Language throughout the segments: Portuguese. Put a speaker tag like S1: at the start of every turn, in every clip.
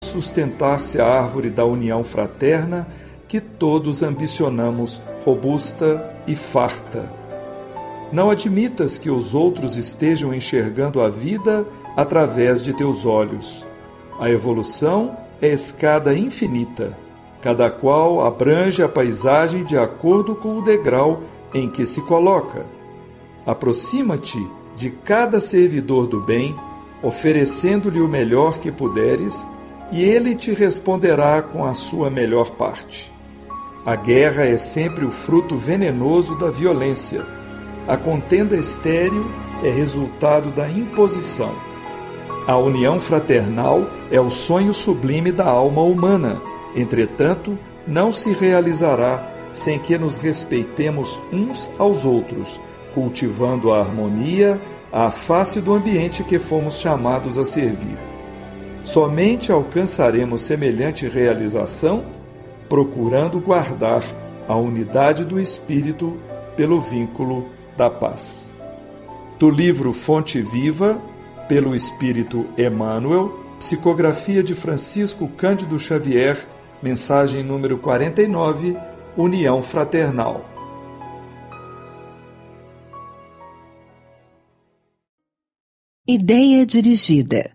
S1: sustentar-se a árvore da união fraterna que todos ambicionamos, robusta e farta. Não admitas que os outros estejam enxergando a vida através de teus olhos. A evolução é escada infinita. Cada qual abrange a paisagem de acordo com o degrau em que se coloca. Aproxima-te de cada servidor do bem, oferecendo-lhe o melhor que puderes, e ele te responderá com a sua melhor parte. A guerra é sempre o fruto venenoso da violência. A contenda estéril é resultado da imposição. A união fraternal é o sonho sublime da alma humana. Entretanto, não se realizará sem que nos respeitemos uns aos outros, cultivando a harmonia à face do ambiente que fomos chamados a servir. Somente alcançaremos semelhante realização procurando guardar a unidade do espírito pelo vínculo da paz. Do livro Fonte Viva, pelo Espírito Emmanuel, psicografia de Francisco Cândido Xavier, mensagem número 49, União Fraternal.
S2: Ideia dirigida.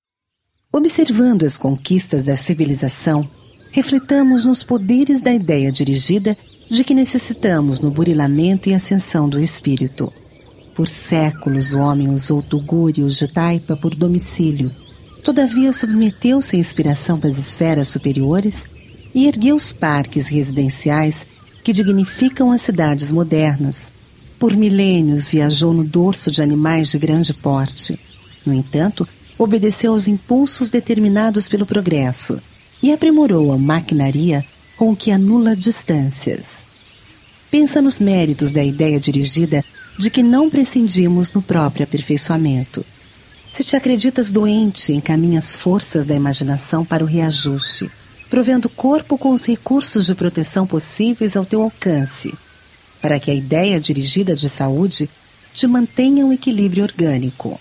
S2: Observando as conquistas da civilização, refletamos nos poderes da ideia dirigida de que necessitamos no burilamento e ascensão do espírito. Por séculos o homem usou tugúrios de taipa por domicílio, todavia submeteu-se à inspiração das esferas superiores e ergueu os parques residenciais que dignificam as cidades modernas. Por milênios viajou no dorso de animais de grande porte. No entanto, obedeceu aos impulsos determinados pelo progresso e aprimorou a maquinaria com que anula distâncias. Pensa nos méritos da ideia dirigida de que não prescindimos no próprio aperfeiçoamento. Se te acreditas doente, encaminha as forças da imaginação para o reajuste, provendo o corpo com os recursos de proteção possíveis ao teu alcance, para que a ideia dirigida de saúde te mantenha um equilíbrio orgânico.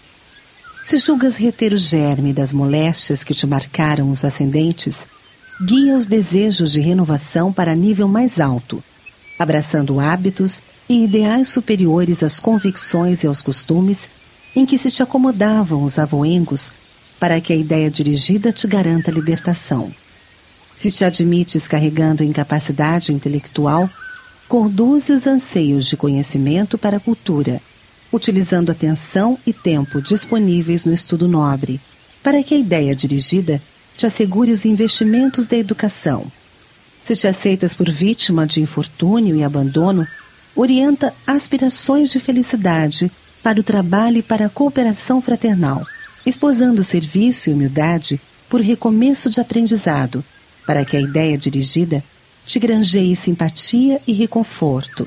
S2: Se julgas reter o germe das moléstias que te marcaram os ascendentes, guia os desejos de renovação para nível mais alto, abraçando hábitos e ideais superiores às convicções e aos costumes em que se te acomodavam os avoengos para que a ideia dirigida te garanta a libertação. Se te admites carregando incapacidade intelectual, conduze os anseios de conhecimento para a cultura, utilizando atenção e tempo disponíveis no estudo nobre, para que a ideia dirigida te assegure os investimentos da educação. Se te aceitas por vítima de infortúnio e abandono, orienta aspirações de felicidade para o trabalho e para a cooperação fraternal, esposando serviço e humildade por recomeço de aprendizado, para que a ideia dirigida te granjeie simpatia e reconforto.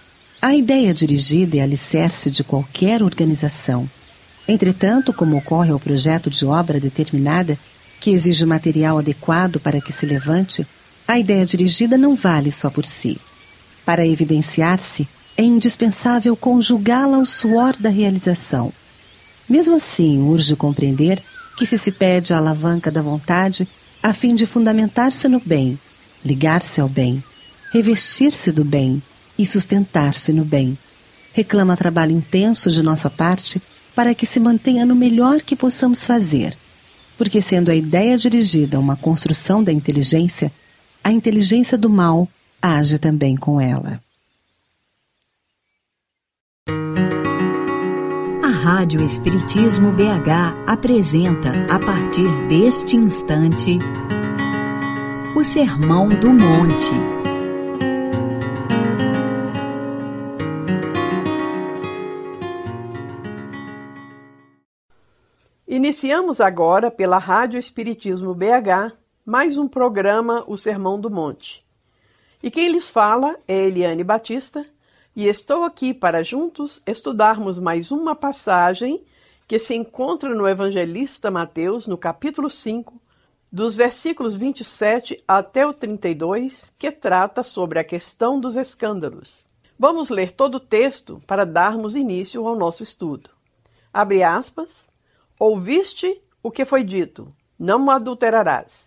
S2: A ideia dirigida é alicerce de qualquer organização. Entretanto, como ocorre ao projeto de obra determinada, que exige material adequado para que se levante, a ideia dirigida não vale só por si. Para evidenciar-se, é indispensável conjugá-la ao suor da realização. Mesmo assim, urge compreender que se pede a alavanca da vontade a fim de fundamentar-se no bem, ligar-se ao bem, revestir-se do bem e sustentar-se no bem. Reclama trabalho intenso de nossa parte para que se mantenha no melhor que possamos fazer, porque sendo a ideia dirigida uma construção da inteligência, a inteligência do mal age também com ela.
S3: A Rádio Espiritismo BH apresenta, a partir deste instante, o Sermão do Monte.
S4: Iniciamos agora pela Rádio Espiritismo BH mais um programa, o Sermão do Monte. E quem lhes fala é Eliane Batista, e estou aqui para juntos estudarmos mais uma passagem que se encontra no Evangelista Mateus, no capítulo 5, dos versículos 27 até o 32, que trata sobre a questão dos escândalos. Vamos ler todo o texto para darmos início ao nosso estudo. Abre aspas. Ouviste o que foi dito, não adulterarás.